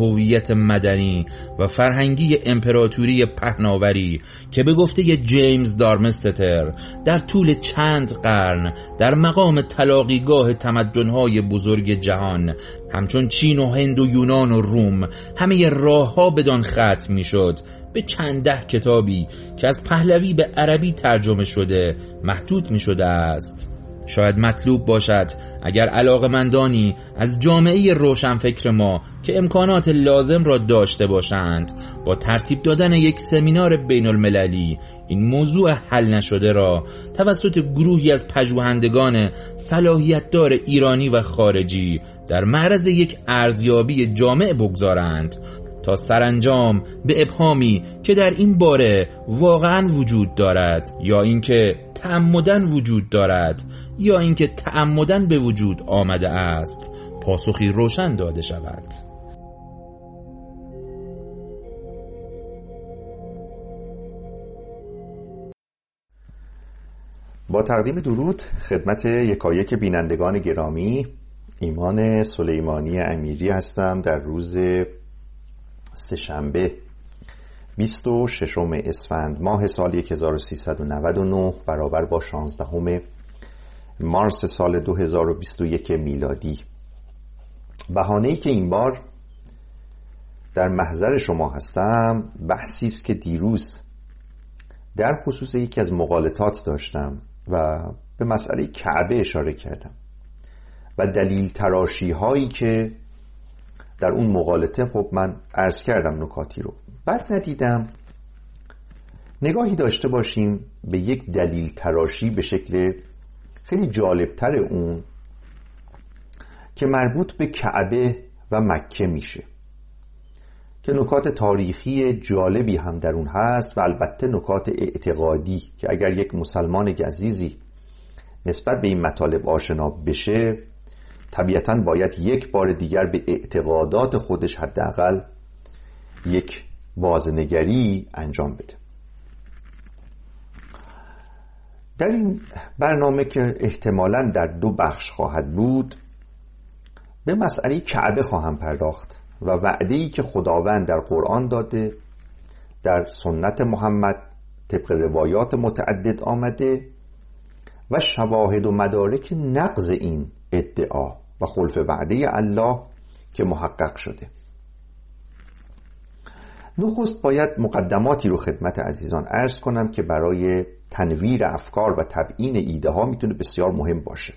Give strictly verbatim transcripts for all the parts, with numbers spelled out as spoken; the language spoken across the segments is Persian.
هویت مدنی و فرهنگی امپراتوری پهناوری که به گفته جیمز دارمستتر در طول چند قرن در مقام تلاقیگاه تمدن‌های بزرگ جهان همچون چین و هند و یونان و روم همه راه‌ها بدان ختم می‌شد، به چند ده کتابی که از پهلوی به عربی ترجمه شده محدود می‌شده است. شاید مطلوب باشد اگر علاقه‌مندانی از جامعه روشنفکر ما که امکانات لازم را داشته باشند با ترتیب دادن یک سمینار بین المللی این موضوع حل نشده را توسط گروهی از پژوهندگان صلاحیت‌دار ایرانی و خارجی در معرض یک ارزیابی جامع بگذارند تا سرانجام به ابهامی که در این باره واقعاً وجود دارد یا اینکه تعمداً وجود دارد یا اینکه تعمداً به وجود آمده است پاسخی روشن داده شود. با تقدیم درود خدمت یکایک بینندگان گرامی، ایمان سلیمانی امیری هستم. در روز سه‌شنبه بیست و ششم اسفند ماه سال هزار و سیصد و نود و نه برابر با شانزدهم مارس سال دو هزار و بیست و یک میلادی. بهانه‌ای که این بار در محضر شما هستم بحثی است که دیروز در خصوص یکی از مقالطات داشتم و به مسئله کعبه اشاره کردم و دلیل تراشی هایی که در اون مقالطه خب من عرض کردم نکاتی رو. بعد ندیدم نگاهی داشته باشیم به یک دلیل تراشی به شکل خیلی جالبتر اون که مربوط به کعبه و مکه میشه که نکات تاریخی جالبی هم در اون هست و البته نکات اعتقادی که اگر یک مسلمان عزیزی نسبت به این مطالب آشنا بشه طبیعتاً باید یک بار دیگر به اعتقادات خودش حداقل یک بازنگری انجام بده. در این برنامه که احتمالاً در دو بخش خواهد بود به مسئله کعبه خواهم پرداخت و وعده‌ای که خداوند در قرآن داده، در سنت محمد طبق روایات متعدد آمده و شواهد و مدارک نقض این ادعا و خلف وعده الله که محقق شده. نخست باید مقدماتی رو خدمت عزیزان عرض کنم که برای تنویر افکار و تبیین ایده ها میتونه بسیار مهم باشه.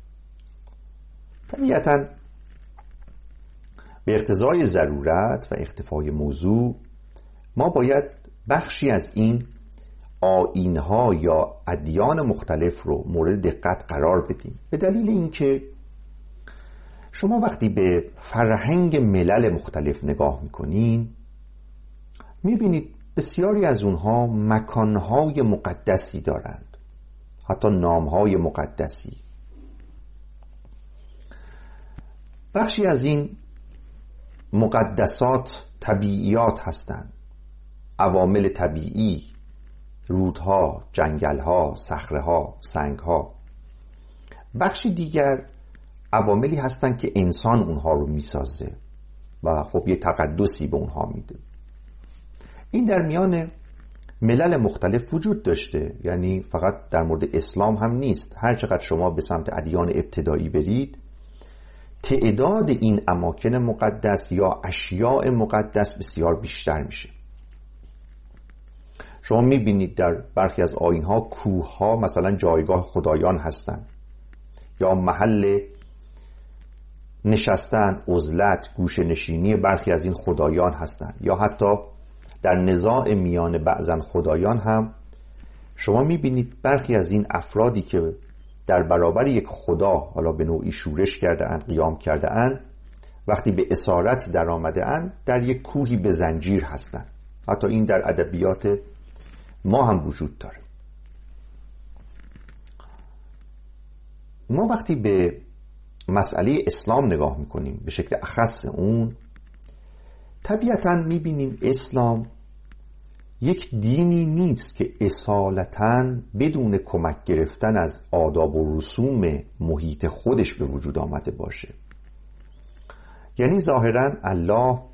طبیعتاً به اقتضای ضرورت و اختفای موضوع ما باید بخشی از این آیین‌ها یا ادیان مختلف رو مورد دقت قرار بدیم، به دلیل اینکه شما وقتی به فرهنگ ملل مختلف نگاه میکنین میبینید بسیاری از اونها مکانهای مقدسی دارند، حتی نامهای مقدسی. بخشی از این مقدسات طبیعیات هستند، عوامل طبیعی، رودها، جنگلها، صخره‌ها، سنگها. بخشی دیگر عواملی هستند که انسان اونها رو میسازه و خب یه تقدسی به اونها میده. این در میان ملل مختلف وجود داشته، یعنی فقط در مورد اسلام هم نیست. هر چقدر شما به سمت ادیان ابتدایی برید تعداد این اماکن مقدس یا اشیاء مقدس بسیار بیشتر میشه. شما میبینید در برخی از آیین‌ها کوه‌ها مثلا جایگاه خدایان هستند یا محل نشستن، عزلت، گوشه نشینی برخی از این خدایان هستند، یا حتی در نزاع میان بعضن خدایان هم شما میبینید برخی از این افرادی که در برابر یک خدا حالا به نوعی شورش کرده اند، قیام کرده اند، وقتی به اسارت در آمده اند در یک کوهی به زنجیر هستند. حتی این در ادبیات ما هم وجود داره. ما وقتی به مسئله اسلام نگاه میکنیم به شکل اخص اون، طبیعتاً میبینیم اسلام یک دینی نیست که اصالتاً بدون کمک گرفتن از آداب و رسوم محیط خودش به وجود آمده باشه. یعنی ظاهراً الله